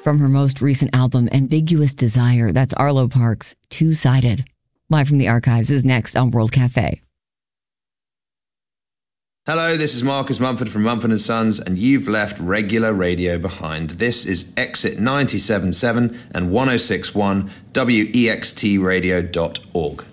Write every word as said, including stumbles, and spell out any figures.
From her most recent album, Ambiguous Desire, that's Arlo Parks' Two-Sided. Live from the archives is next on World Cafe. Hello, this is Marcus Mumford from Mumford and Sons, and you've left regular radio behind. This is Exit ninety-seven point seven and one oh six point one W E X T radio dot org.